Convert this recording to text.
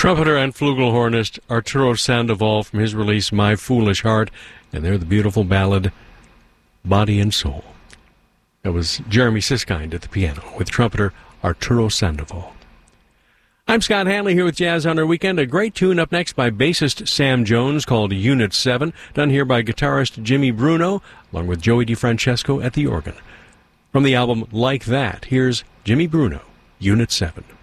Trumpeter and flugelhornist Arturo Sandoval from his release My Foolish Heart, and they're the beautiful ballad Body and Soul. That was Jeremy Siskind at the piano with trumpeter Arturo Sandoval. I'm Scott Hanley here with Jazz on Our Weekend. A great tune up next by bassist Sam Jones called Unit 7, done here by guitarist Jimmy Bruno, along with Joey DiFrancesco at the organ. From the album Like That, here's Jimmy Bruno, Unit 7.